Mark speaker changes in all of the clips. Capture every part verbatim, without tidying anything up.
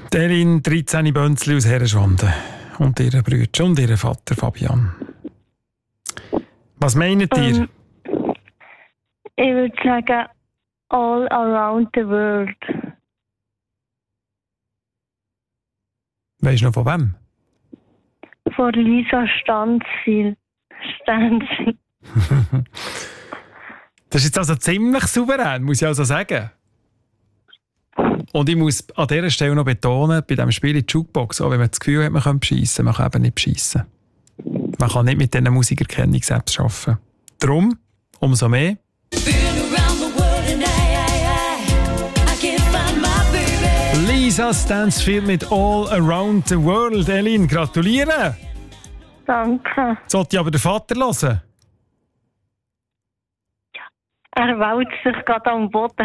Speaker 1: Erin dreizehn Bönzli aus Herrenschwanden und ihre Brüder und ihr Vater Fabian. Was meint ihr?
Speaker 2: Ähm, ich würde sagen, all around the world.
Speaker 1: Weisst du noch von wem?
Speaker 2: Von Lisa Stanzil. Stanzil.
Speaker 1: Das ist jetzt also ziemlich souverän, muss ich also sagen. Und ich muss an dieser Stelle noch betonen, bei diesem Spiel in die Jukebox, auch wenn man das Gefühl hat, man kann beschissen, man kann eben nicht beschissen. Man kann nicht mit diesen Musikerkennungs-Apps arbeiten. Darum, umso mehr. Lisa Stansfield mit All Around the World. Elin, gratuliere!
Speaker 2: Danke.
Speaker 1: Sollte ich aber den Vater hören?
Speaker 2: Er wälzt sich gerade am Boden.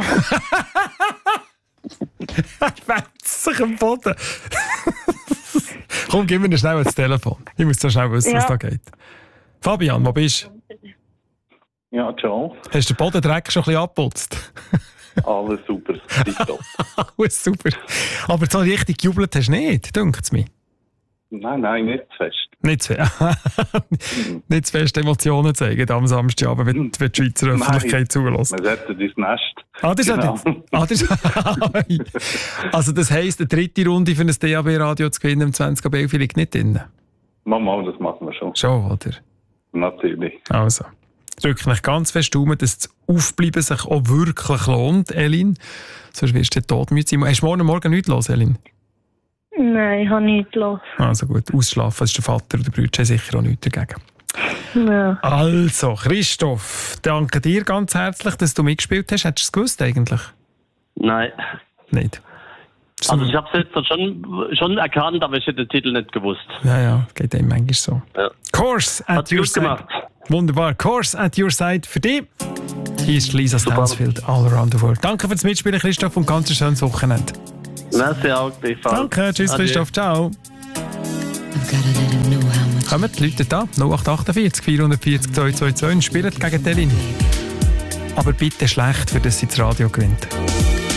Speaker 1: Er wälzt sich am Boden. Komm, gib mir schnell das Telefon. Ich muss so schnell wissen, ja. was da geht. Fabian, wo bist du?
Speaker 3: Ja, ciao.
Speaker 1: Hast du den Bodendreck schon ein bisschen abgeputzt?
Speaker 3: Alles super.
Speaker 1: Alles super. Aber so richtig gejubelt hast du nicht, denkt es mir.
Speaker 3: Nein, nein, nicht zu fest.
Speaker 1: Nicht zu fest. Nicht zu fest Emotionen zeigen am Samstagabend, wenn, wenn die Schweizer Öffentlichkeit zulässt.
Speaker 3: Man sollte dein Nest.
Speaker 1: Ah, das
Speaker 3: genau.
Speaker 1: ah, das Also das heisst, eine dritte Runde für ein D A B-Radio zu gewinnen im zwanzig ab elf liegt nicht drin?
Speaker 3: Mama, das machen wir schon.
Speaker 1: Schon, oder?
Speaker 3: Natürlich.
Speaker 1: Also, drücke mich ganz fest um, dass das Aufbleiben sich auch wirklich lohnt, Elin. Sonst wirst du todmüde sein. Hast du morgen Morgen nichts los, Elin?
Speaker 2: Nein, ich habe nichts los.
Speaker 1: Also gut, ausschlafen, das ist der Vater oder der Brüder sicher auch nichts dagegen.
Speaker 2: Ja.
Speaker 1: Also, Christoph, danke dir ganz herzlich, dass du mitgespielt hast. Hättest du es gewusst eigentlich?
Speaker 4: Nein.
Speaker 1: Nicht?
Speaker 4: Also ich habe es jetzt schon, schon erkannt, aber ich hätte den Titel nicht gewusst.
Speaker 1: Ja, ja, geht einem manchmal so.
Speaker 4: Ja.
Speaker 1: Course at
Speaker 4: Hat's
Speaker 1: your
Speaker 4: gut
Speaker 1: side.
Speaker 4: gemacht.
Speaker 1: Wunderbar. Course at your side für dich. Hier ist Lisa Stansfield, All Around the World. Danke fürs Mitspielen, Christoph, und ganz ein schönes Wochenende.
Speaker 4: Merci auch, gleichfalls.
Speaker 1: Danke, tschüss
Speaker 4: Adieu.
Speaker 1: Christoph, ciao. Kommen die Leute da, null acht achtundvierzig vierhundertvierzig zweihundertzweiundzwanzig, spielen gegen Elin. Aber bitte schlecht, für das sie das Radio gewinnt.